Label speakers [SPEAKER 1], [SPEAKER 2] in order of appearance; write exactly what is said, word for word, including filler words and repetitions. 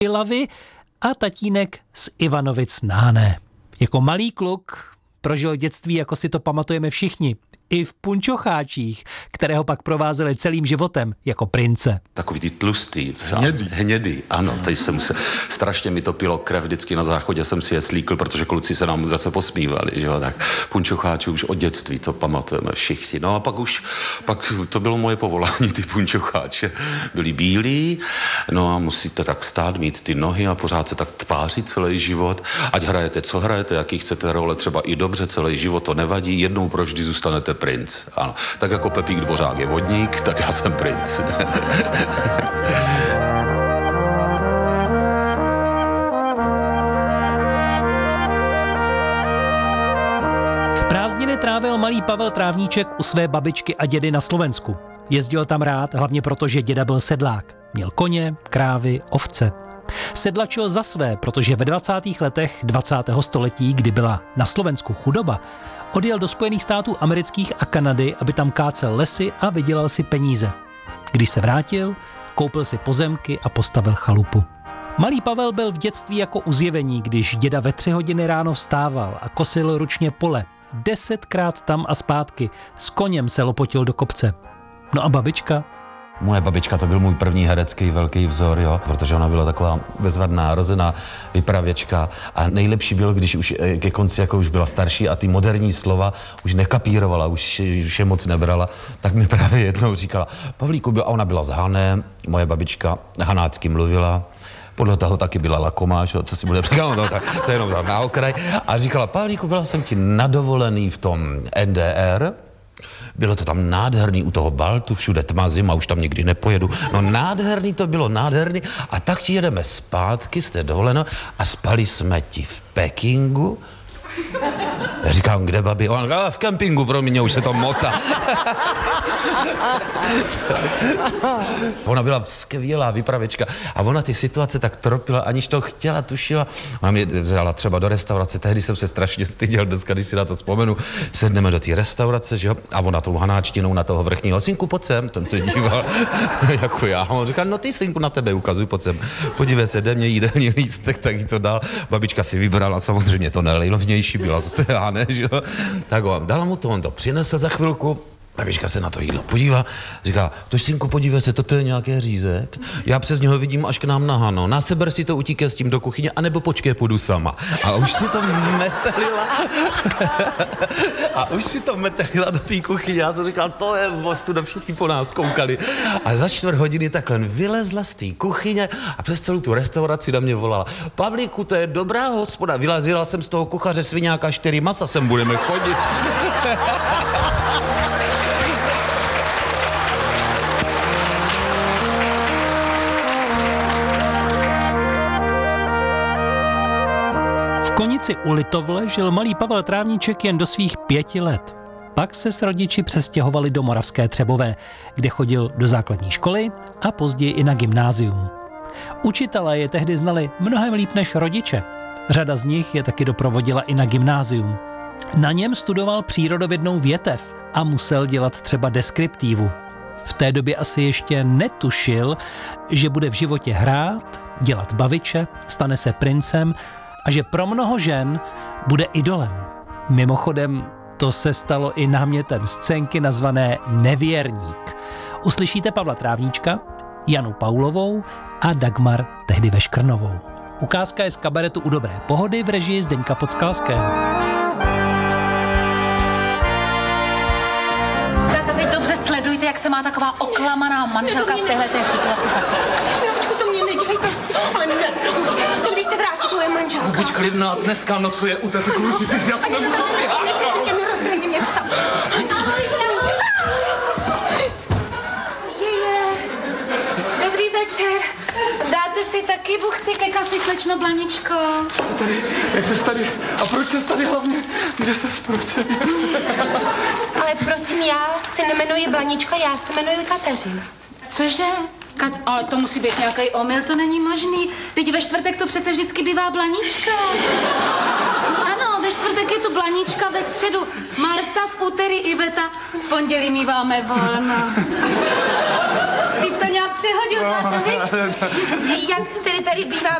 [SPEAKER 1] Ilavy a tatínek z Ivanovic na Hané. Jako malý kluk prožil dětství, jako si to pamatujeme všichni, i v punčocháčích, které ho pak provázely celým životem jako prince.
[SPEAKER 2] Takový ty tlustý,
[SPEAKER 3] hnědý.
[SPEAKER 2] hnědý, ano, tady jsem se, strašně mi to pilo krev, vždycky na záchodě jsem si je slíkl, protože kluci se nám zase posmívali, že jo, tak punčocháči už od dětství, to pamatujeme všichni. No a pak už, pak to bylo moje povolání, ty punčocháče byli bílí, no a musíte tak stát, mít ty nohy a pořád se tak tvářit celý život, ať hrajete, co hrajete, jaký chcete role, třeba i dobře, celý život, to nevadí, jednou provždy zůstanete princ, ano. Tak jako Pepík Dvořák je vodník, tak já jsem princ.
[SPEAKER 1] Prázdniny trávil malý Pavel Trávníček u své babičky a dědy na Slovensku. Jezdil tam rád, hlavně proto, že děda byl sedlák. Měl koně, krávy, ovce. Sedlačil za své, protože ve dvacátých letech dvacátého století, kdy byla na Slovensku chudoba, odjel do Spojených států amerických a Kanady, aby tam kácel lesy a vydělal si peníze. Když se vrátil, koupil si pozemky a postavil chalupu. Malý Pavel byl v dětství jako uzjevení, když děda ve tři hodiny ráno vstával a kosil ručně pole. Desetkrát tam a zpátky. S koněm se lopotil do kopce. No a babička?
[SPEAKER 4] Moje babička, to byl můj první herecký velký vzor, jo, protože ona byla taková bezvadná, rozená vypravěčka a nejlepší bylo, když už ke konci jako už byla starší a ty moderní slova už nekapírovala, už, už je moc nebrala, tak mi právě jednou říkala, Pavlíku, a ona byla z Hané, moje babička hanácky mluvila, podle toho taky byla lakomá, čo, co si bude říkat, no, tak, to je jenom tak na okraj, a říkala, Pavlíku, byla jsem ti nadovolený v tom N D R, bylo to tam nádherný u toho Baltu, všude tma, zima, už tam nikdy nepojedu. No nádherný to bylo, nádherný. A tak ti jedeme zpátky, jste dovoleno, a spali jsme ti v Pekingu. Já říkám, kde babi? Ona říká, v kempingu, pro mě už se to motá. Ona byla skvělá vypravěčka a ona ty situace tak tropila, aniž to chtěla, tušila. Ona mě vzala třeba do restaurace, tehdy jsem se strašně styděl, dneska, když si na to vzpomenu, sedneme do té restaurace, že jo, a ona tou hanáčtinou na toho vrchního, synku, pojď sem, ten se díval, jako já. A on říká, no ty, synku, na tebe ukazuj, pojď sem, podívej se, jde mě jídelní lístek, tak jí to dal. Babička si vybrala, samozřejmě to nejlevnější byla, já ne, že jo. Tak on dala mu to, on to přinesl za chvilku. Babička se na to jídlo podívá, říká, tož synku, podívej se, toto je nějaké řízek, já přes něho vidím až k nám na Hano, na seber si to utíkej s tím do kuchyně, anebo počkej, půjdu sama. A už si to metelila, a už si to metelila do té kuchyně, já jsem říkal, to je ostuda, všichni po nás koukali. A za čtvrt hodiny takhle vylezla z té kuchyně a přes celou tu restauraci na mě volala, Pavlíku, to je dobrá hospoda, vylazila jsem z toho kuchaře sviňáka, čtyři masa sem budeme chodit.
[SPEAKER 1] V Konici u Litovle žil malý Pavel Trávníček jen do svých pěti let. Pak se s rodiči přestěhovali do Moravské Třebové, kde chodil do základní školy a později i na gymnázium. Učitelé je tehdy znali mnohem líp než rodiče. Řada z nich je taky doprovodila i na gymnázium. Na něm studoval přírodovědnou větev a musel dělat třeba deskriptivu. V té době asi ještě netušil, že bude v životě hrát, dělat baviče, stane se princem a že pro mnoho žen bude idolem. Mimochodem, to se stalo i námětem scénky nazvané Nevěrník. Uslyšíte Pavla Trávníčka, Janu Paulovou a Dagmar tehdy Veškrnovou. Ukázka je z kabaretu U dobré pohody v režii Zdeňka Podskalského.
[SPEAKER 5] Tak teď dobře sledujte, jak se má taková oklamaná manželka v téhleté situaci zachovat.
[SPEAKER 6] Miláčku, to mě nedělej, prostě, ale ne, co když se vrátí tvoje manželka?
[SPEAKER 3] Buď klidná, dneska nocuje u této kluci, ty já to nebudu
[SPEAKER 6] Ne, prosím tě, nerozdrhni mě to tam.
[SPEAKER 5] Jeje, dobrý večer. Dáte si taky buchty ke kafi, slečno Blaničko?
[SPEAKER 3] Co se tady, jak se tady, a proč se tady hlavně, kde se proč jak se...
[SPEAKER 6] Ale prosím, já se nemenuji Blanička, já se jmenuji Kateřina.
[SPEAKER 5] Cože? Kat, ale to musí být nějaký omyl, to není možný. Teď ve čtvrtek to přece vždycky bývá Blanička. No ano, ve čtvrtek je tu Blanička, ve středu Marta, v úterý Iveta, v pondělí míváme volno. Ty jsi to nějak
[SPEAKER 6] přehodil zlato, viď? Jak tedy tady bývá